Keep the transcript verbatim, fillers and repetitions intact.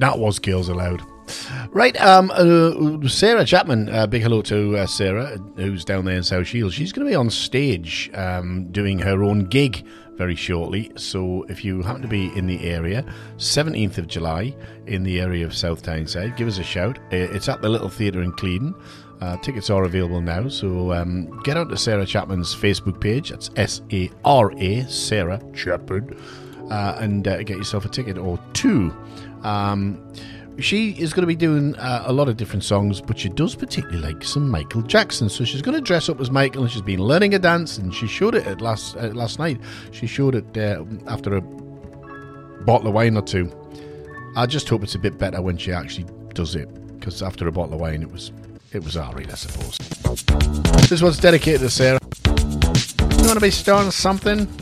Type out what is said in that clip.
that was Girls Aloud. Right, um, uh, Sarah Chapman, uh, big hello to uh, Sarah, who's down there in South Shields. She's going to be on stage um, doing her own gig very shortly. So if you happen to be in the area, seventeenth of July, in the area of South Tyneside, give us a shout. It's at the Little Theatre in Clevedon. Uh, tickets are available now, so um, get onto Sarah Chapman's Facebook page. That's S A R A, Sarah Chapman, uh, and uh, get yourself a ticket or two. Um... She is going to be doing uh, a lot of different songs, but she does particularly like some Michael Jackson. So she's going to dress up as Michael, and she's been learning a dance, and she showed it at last uh, last night. She showed it uh, after a bottle of wine or two. I just hope it's a bit better when she actually does it, because after a bottle of wine, it was it was alright, I suppose. This one's dedicated to Sarah. You want to be starting something?